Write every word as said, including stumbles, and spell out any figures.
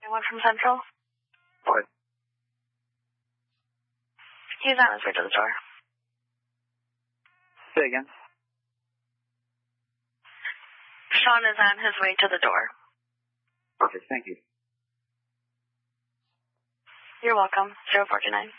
Anyone from Central? What? He's on his way to the door. Say again. Sean is on his way to the door. Perfect, thank you. You're welcome. zero four two nine.